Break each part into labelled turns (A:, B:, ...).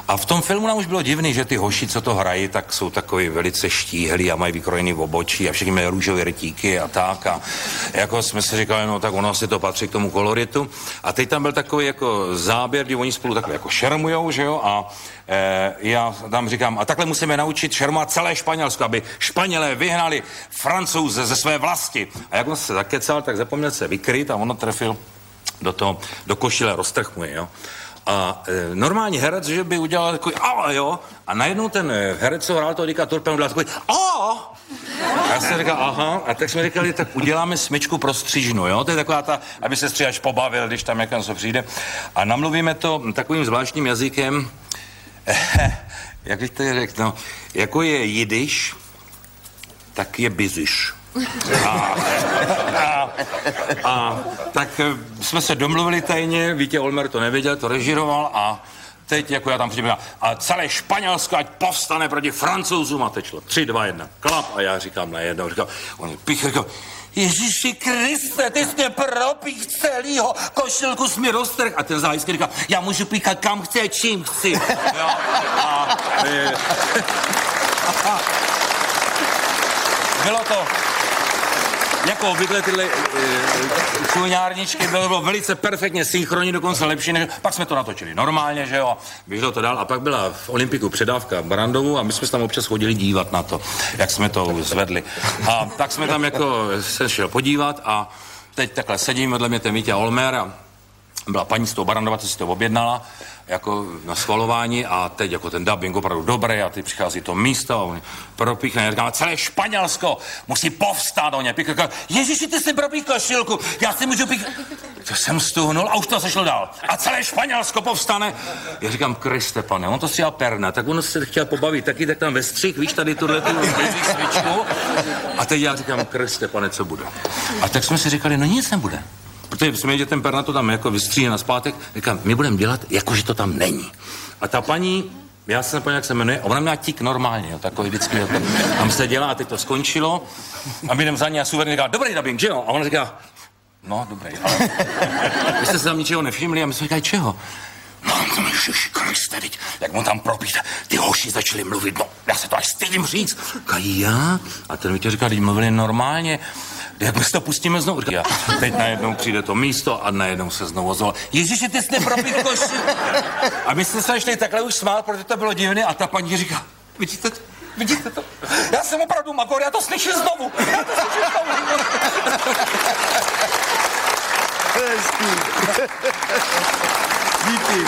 A: A v tom filmu nám už bylo divný, že ty hoši, co to hrají, tak jsou takový velice štíhlí a mají vykrojený obočí a všichni mají růžové rtíky a tak. A jako jsme si říkali, no tak ono asi to patří k tomu koloritu. A teď tam byl takový jako záběr, kdy oni spolu takhle jako šermujou, že jo, a já tam říkám, a takhle musíme naučit šermovat celé Španělsko, aby Španělé vyhnali Francouze ze své vlasti. A jak on se zakecal, tak zapomněl se vykryt a ono trefil do košile, roztrh mu je, jo. A normální herec, že by udělal takový jo, a najednou ten herec, co hrál toho Dicka Turpinu, udělal takový A já jsem říkal, aha, a tak jsme říkali, tak uděláme smyčku pro střižnu, jo, to je taková ta, aby se stříhač pobavil, když tam někam co přijde. A namluvíme to takovým zvláštním jazykem, jak bych to řekl, no, jako je jidiš, tak je biziš. A tak jsme se domluvili tajně, Vítě Olmer to nevěděl, to režíroval a teď jako já tam přijde a celé Španělsko ať povstane proti Francouzům a tečlo 3, 2, 1, klap a já říkám najednou, říkám, on pích, říkám, Ježíši Kriste, ty jsi mě propích celýho, košilku jsi mi roztrh. A ten zájisky říká, já můžu píchat kam chci, čím chci. Jo? Bylo to, jako obvykle tyhle čuňárničky, bylo velice perfektně synchronní, dokonce lepší, než pak jsme to natočili normálně, že jo, a běželo to dál a pak byla v Olympiku předávka v Barandovu a my jsme tam občas chodili dívat na to, jak jsme to zvedli. A tak jsme tam jako se šel podívat a teď takhle sedím vedle mě ten Vítě Olmer a byla paní z toho Barandova, co si to objednala, jako na schvalování a teď jako ten dubbing opravdu dobrý a teď přichází to místo a on propíchne, říkám, celé Španělsko musí povstát, on je píchne, Ježiši, ty jsi propích košilku, já si můžu píchat. To jsem stuhnul a už to sešlo dál. A celé Španělsko povstane. Já říkám, Kriste, pane, on to stříhal perna, tak on se chtěl pobavit, taky tak tam ve střih, víš, tady tuhle svičku. A teď já říkám, Kriste, pane, co bude? A tak jsme si říkali, no nic nebude. Protože jsme že ten perna to tam jako vystříhne nazpátek, říkám, my budeme dělat, jako že to tam není. A ta paní, já se nepomněl, jak se jmenuje, ona měla tik normálně, jo, takový vždycky, jo, tam se dělá a teď to skončilo a my jdem za ní a suverně říká, dobrý dubbing, že jo? A ona říká, no, dobrý, ale vy jste se tam ničeho nevšimli a my jsme říkali, čeho? No, Ježiši Kriste, teď, jak on tam propít, ty hoši začali mluvit, no, já se to až stydím říct. Říkají, já? A ten Vítě říká, teď mluvili normálně. Jak my si to pustíme znovu? A teď najednou přijde to místo a najednou se znovu ozval. Ježiši, ty jsi nepropít koši. A my jsme se ještě takhle už smál, protože to bylo divné a ta paní říká, vidíte to? Já jsem opravdu magor, já to slyším znovu.
B: Díky.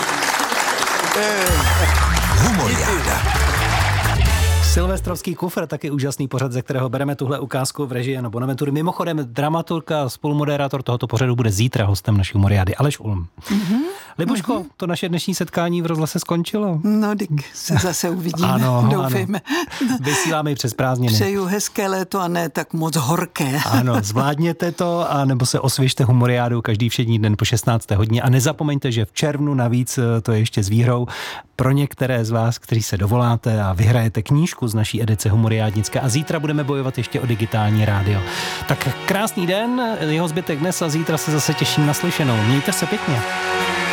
B: Humoriáda.
C: Silvestrovský kufr, taky úžasný pořad, ze kterého bereme tuhle ukázku v režii Jana Bonaventury. Mimochodem, dramaturg a spolumoderátor tohoto pořadu bude zítra hostem naší humoriády, Aleš Ulm. Libuško, to naše dnešní setkání v rozhlase skončilo.
D: No, tak se zase uvidíme,
C: ano,
D: doufejme.
C: Ano. Vysíláme i přes prázdniny.
D: Přeju hezké léto a ne tak moc horké.
C: Ano, zvládněte to a nebo se osvěžte humoriádu každý všední den po 16. hodině a nezapomeňte, že v červnu navíc to je ještě s výhrou pro některé z vás, kteří se dovoláte a vyhrajete knížku z naší edice humoriádnické a zítra budeme bojovat ještě o digitální rádio. Tak krásný den, jeho zbytek dnes a zítra se zase těším na slyšenou. Mějte se pěkně.